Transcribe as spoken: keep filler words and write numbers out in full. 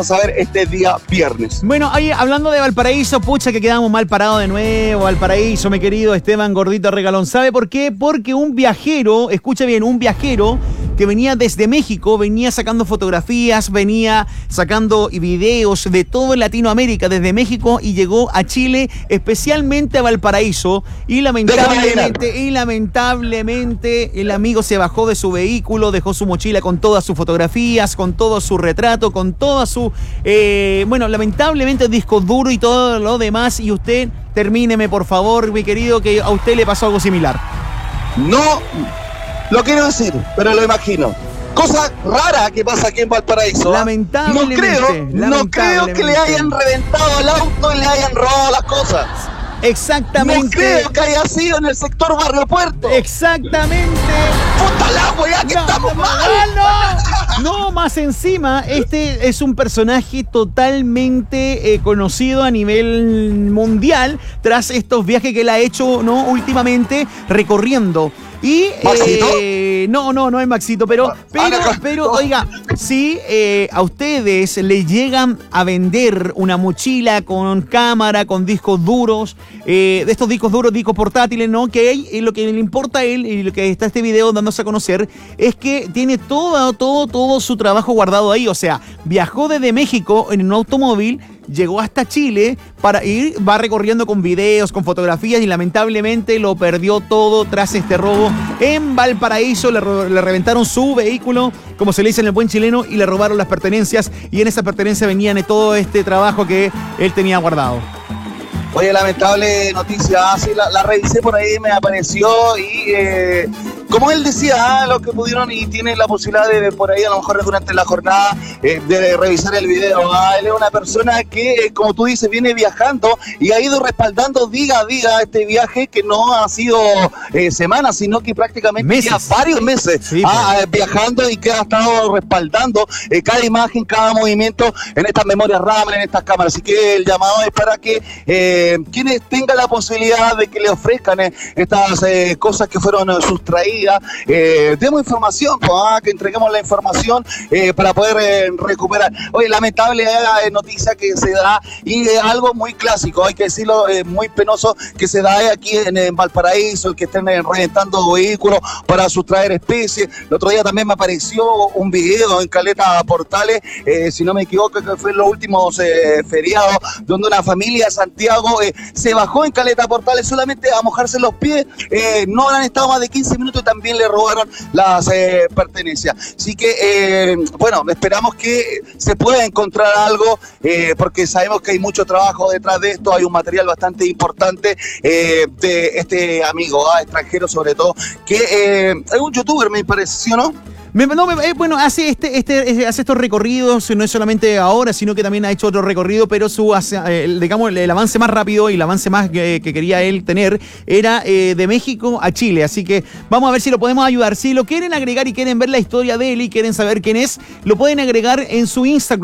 a ver este día viernes. Bueno, ahí hablando de Valparaíso, pucha que quedamos mal parados de nuevo, Valparaíso, mi querido Esteban Gordito Regalón. ¿Sabe por qué? Porque un viajero, escucha bien, un viajero que venía desde México, venía sacando fotografías, venía sacando videos de todo Latinoamérica, desde México, y llegó a Chile, especialmente a Valparaíso, y lamentablemente, y lamentablemente el amigo se bajó de su vehículo, dejó su mochila con todas sus fotografías, con todo su retrato, con toda su, eh, bueno, lamentablemente disco duro y todo lo demás, y usted, termíneme por favor, mi querido, que a usted le pasó algo similar. No lo quiero decir, pero lo imagino. Cosa rara que pasa aquí en Valparaíso. Lamentablemente. No creo, no creo que le hayan reventado el auto y le hayan robado las cosas. Exactamente. No creo que haya sido en el sector Barrio Puerto. Exactamente. ¡Puta la weá que no, estamos no, mal! No, no, más encima, este es un personaje totalmente eh, conocido a nivel mundial tras estos viajes que él ha hecho, ¿no? Últimamente recorriendo. Y eh, no, no, no es Maxito, pero, pero, pero, oiga, si eh, a ustedes le llegan a vender una mochila con cámara, con discos duros, eh, de estos discos duros, discos portátiles, ¿no? Que hay, eh, lo que le importa a él y lo que está este video dándose a conocer es que tiene todo, todo, todo su trabajo guardado ahí. O sea, viajó desde México en un automóvil, llegó hasta Chile para ir, va recorriendo con videos, con fotografías, y lamentablemente lo perdió todo tras este robo en Valparaíso. Le, le reventaron su vehículo, como se le dice en el buen chileno, y le robaron las pertenencias, y en esa pertenencia venían todo este trabajo que él tenía guardado. Oye, lamentable noticia, sí, la, la revisé por ahí, me apareció y eh, como él decía, ah, los que pudieron y tienen la posibilidad de, de por ahí a lo mejor durante la jornada eh, de revisar el video, ah, él es una persona que, eh, como tú dices, viene viajando y ha ido respaldando día a día este viaje que no ha sido eh, semanas, sino que prácticamente meses. Ya varios meses sí, ah, pues. viajando y que ha estado respaldando eh, cada imagen, cada movimiento en estas memorias RAM, en estas cámaras. Así que el llamado es para que eh, Eh, quienes tengan la posibilidad de que le ofrezcan eh, estas eh, cosas que fueron eh, sustraídas, eh, demos información, pues, ah, que entreguemos la información eh, para poder eh, recuperar. Oye, lamentable eh, noticia que se da y eh, algo muy clásico, hay que decirlo, eh, muy penoso que se da aquí en, en Valparaíso, el que estén eh, reventando vehículos para sustraer especies. El otro día también me apareció un video en Caleta Portales, eh, si no me equivoco, que fue en los últimos eh, feriados, donde una familia de Santiago Eh, se bajó en Caleta Portales solamente a mojarse los pies, eh, no han estado más de quince minutos y también le robaron las eh, pertenencias. Así que, eh, bueno, esperamos que se pueda encontrar algo, eh, porque sabemos que hay mucho trabajo detrás de esto, hay un material bastante importante eh, de este amigo, ah, extranjero sobre todo, que eh, es un youtuber, me pareció, ¿no? Me, no, me, eh, bueno, hace este, este, hace estos recorridos, no es solamente ahora, sino que también ha hecho otro recorrido, pero su, eh, digamos, el avance más rápido y el avance más que, que quería él tener era eh, de México a Chile. Así que vamos a ver si lo podemos ayudar. Si lo quieren agregar y quieren ver la historia de él y quieren saber quién es, lo pueden agregar en su Instagram.